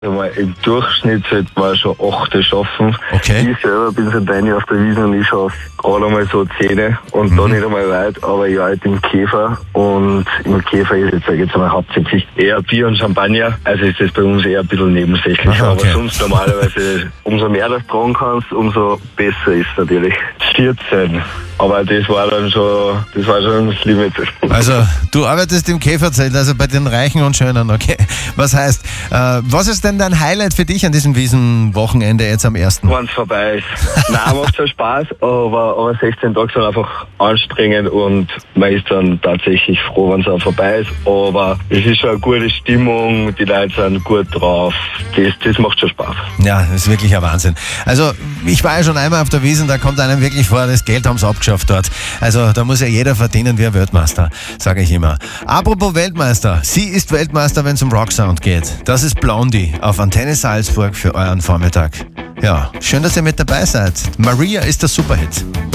Im Durchschnitt sollte man schon 8 schaffen. Okay. Ich selber bin seit einem Jahr auf der Wiesn und ich schaffe gerade einmal so 10 und da nicht einmal weit, aber ich arbeite im Käfer und im Käfer ist jetzt, sag ich jetzt mal, hauptsächlich eher Bier und Champagner, also ist das bei uns eher ein bisschen nebensächlich. Aha, okay. Aber sonst normalerweise, umso mehr du tragen kannst, umso besser ist natürlich. 14. Aber das war schon das Limit. Also, du arbeitest im Käferzelt, also bei den Reichen und Schönen, okay. Was heißt, was ist denn dein Highlight für dich an diesem Wiesenwochenende jetzt am 1.? Wenn es vorbei ist. Nein, macht schon Spaß, aber 16 Tage sind einfach anstrengend und man ist dann tatsächlich froh, wenn es auch vorbei ist. Aber es ist schon eine gute Stimmung, die Leute sind gut drauf. Das macht schon Spaß. Ja, das ist wirklich ein Wahnsinn. Also, ich war ja schon einmal auf der Wiesn, da kommt einem wirklich vor, das Geld haben sie abgeschafft dort. Also, da muss ja jeder verdienen wie ein Weltmeister, sage ich immer. Apropos Weltmeister, sie ist Weltmeister, wenn es um Rocksound geht. Das ist Blondie auf Antenne Salzburg für euren Vormittag. Ja, schön, dass ihr mit dabei seid. Maria ist der Superhit.